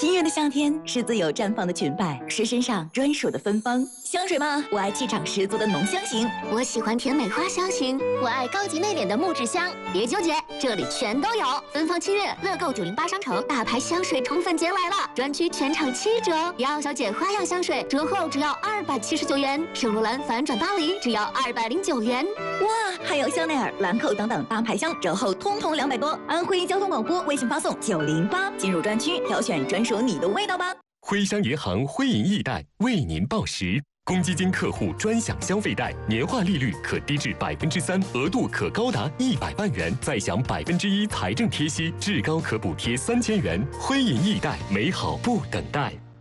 喜悦的夏天是自由绽放的裙摆，是身上专属的芬芳。香水吗？我爱气场十足的浓香型， 我喜欢甜美花香型，我爱高级内敛的木质香。别纠结，这里全都有。芬芳7月，乐购908商城大牌香水宠粉节来了，专区全场7折。迪奥小姐花样香水折后只要279元，圣罗兰反转巴黎只要209元。 哇，还有香奈儿、兰蔻等等大牌香折后通通200多。安徽交通广播微信发送908，进入专区挑选专属你的味道吧。 徽商银行徽银易贷为您报时。公积金客户专享消费贷，年化利率可低至3%，额度可高达100万元，再享1%财政贴息，至高可补贴3000元。徽银易贷，美好不等待。